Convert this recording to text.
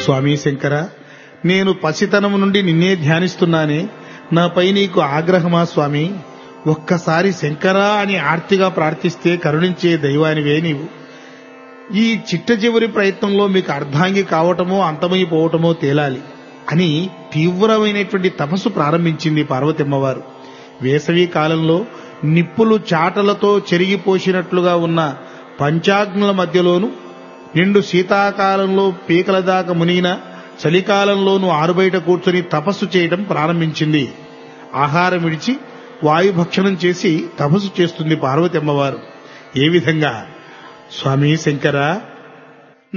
స్వామి శంకర, నేను పసితనము నుండి నిన్నే ధ్యానిస్తున్నానే, నాపై నీకు ఆగ్రహమా స్వామి? ఒక్కసారి శంకరా అని ఆర్తిగా ప్రార్థిస్తే కరుణించే దైవానివే నీవు. ఈ చిట్ట చివరి ప్రయత్నంలో మీకు అర్ధాంగి కావటమో అంతమైపోవటమో తేలాలి అని తీవ్రమైనటువంటి తపస్సు ప్రారంభించింది పార్వతమ్మవారు. వేసవి కాలంలో నిప్పులు చాటలతో చెరిగిపోసినట్లుగా ఉన్న పంచాగ్నుల మధ్యలోనూ, నిండు శీతాకాలంలో పీకల దాకా మునిగిన చలికాలంలోనూ ఆరుబయట కూర్చొని తపస్సు చేయడం ప్రారంభించింది. ఆహారం విడిచి వాయుభక్షణం చేసి తపస్సు చేస్తుంది పార్వతమ్మవారు. ఏ విధంగా? స్వామి శంకర,